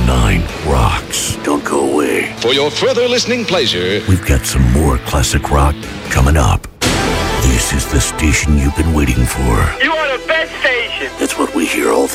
101.9 rocks. Don't go away. For your further listening pleasure, we've got some more classic rock coming up. This is the station you've been waiting for. You are the best station. That's what we hear all the